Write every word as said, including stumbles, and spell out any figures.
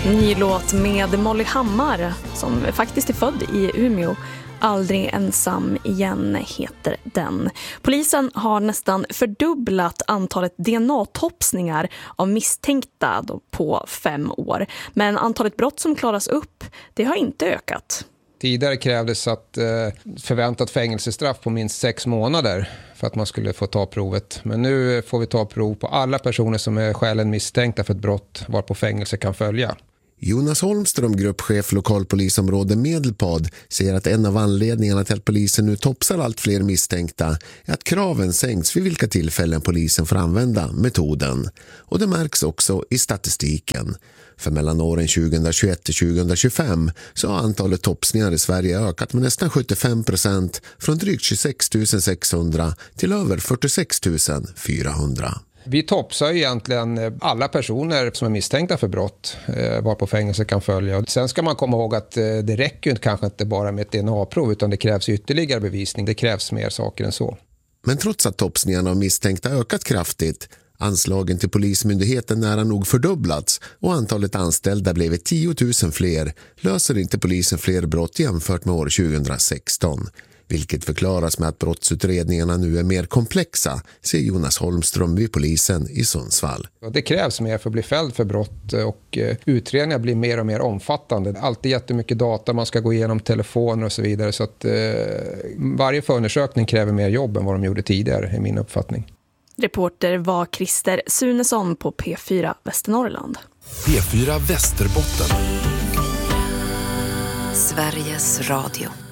Ny låt med Molly Hammar som faktiskt är född i Umeå. Aldrig ensam igen heter den. Polisen har nästan fördubblat antalet D N A-topsningar av misstänkta på fem år. Men antalet brott som klaras upp, det har inte ökat. Tidigare krävdes att eh, förväntat fängelsestraff på minst sex månader för att man skulle få ta provet. Men nu får vi ta prov på alla personer som är skäligen misstänkta för ett brott varpå fängelse kan följa. Jonas Holmström, gruppchef lokalpolisområde Medelpad, säger att en av anledningarna till att polisen nu topsar allt fler misstänkta är att kraven sänks vid vilka tillfällen polisen får använda metoden. Och det märks också i statistiken. För mellan åren tjugohundratjugoett till tjugohundratjugofem så har antalet topsningar i Sverige ökat med nästan sjuttiofem procent från drygt tjugosex tusen sexhundra till över fyrtiosex tusen fyrahundra. Vi topsar egentligen alla personer som är misstänkta för brott eh, varpå fängelse kan följa. Sen ska man komma ihåg att eh, det räcker ju kanske inte bara med ett D N A-prov utan det krävs ytterligare bevisning. Det krävs mer saker än så. Men trots att topsningarna av misstänkta ökat kraftigt, anslagen till polismyndigheten nära nog fördubblats och antalet anställda blev tio tusen fler, löser inte polisen fler brott jämfört med år tjugohundrasexton. Vilket förklaras med att brottsutredningarna nu är mer komplexa, säger Jonas Holmström vid polisen i Sundsvall. Det krävs mer för att bli fälld för brott och utredningar blir mer och mer omfattande. Alltid jättemycket data, man ska gå igenom telefoner och så vidare. Så att eh, varje förundersökning kräver mer jobb än vad de gjorde tidigare, är min uppfattning. Reporter var Christer Sunesson på P fyra Västernorrland. P fyra Västerbotten. Sveriges Radio.